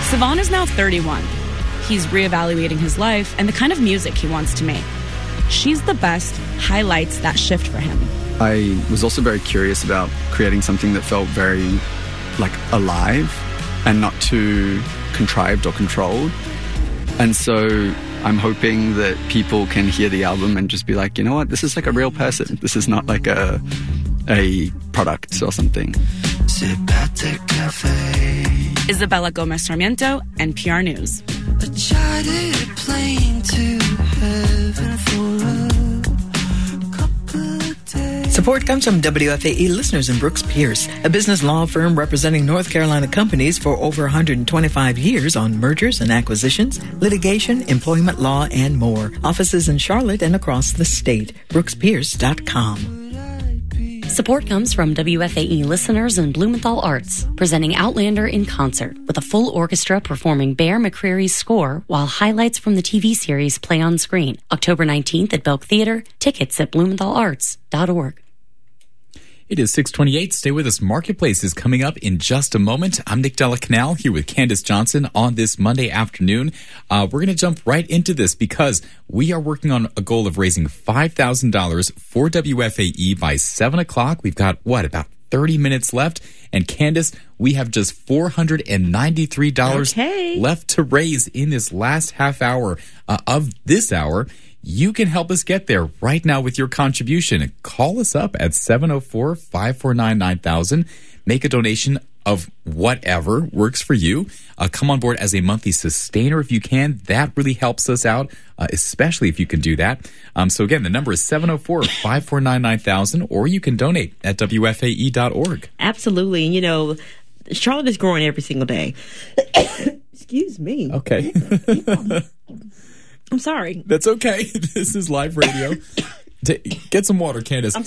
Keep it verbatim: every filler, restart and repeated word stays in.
Sivan is now thirty-one. He's reevaluating his life and the kind of music he wants to make. She's the Best highlights that shift for him. I was also very curious about creating something that felt very, like, alive and not too contrived or controlled. And so I'm hoping that people can hear the album and just be like, you know what, this is like a real person. This is not like a a product or something. Isabella Gomez Sarmiento, N P R News. A chartered plane to heaven for a couple of days. Support comes from W F A E listeners in Brooks Pierce, a business law firm representing North Carolina companies for over one hundred twenty-five years on mergers and acquisitions, litigation, employment law, and more. Offices in Charlotte and across the state. brooks pierce dot com. Support comes from W F A E listeners and Blumenthal Arts, presenting Outlander in concert with a full orchestra performing Bear McCreary's score while highlights from the T V series play on screen. October nineteenth at Belk Theater. Tickets at blumenthal arts dot org. It is six twenty-eight. Stay with us. Marketplace is coming up in just a moment. I'm Nick Della Canal here with Candace Johnson on this Monday afternoon. Uh, we're going to jump right into this because we are working on a goal of raising five thousand dollars for W F A E by seven o'clock. We've got, what, about thirty minutes left? And Candace, we have just four hundred ninety-three dollars okay. left to raise in this last half hour uh, of this hour. You can help us get there right now with your contribution. Call us up at seven oh four, five four nine, nine thousand. Make a donation of whatever works for you. Uh, come on board as a monthly sustainer if you can. That really helps us out, uh, especially if you can do that. Um, so again, the number is seven oh four, five four nine, nine thousand, or you can donate at W F A E dot org. Absolutely. And, you know, Charlotte is growing every single day. Excuse me. Okay. I'm sorry. That's okay. This is live radio. T- get some water, Candace. I'm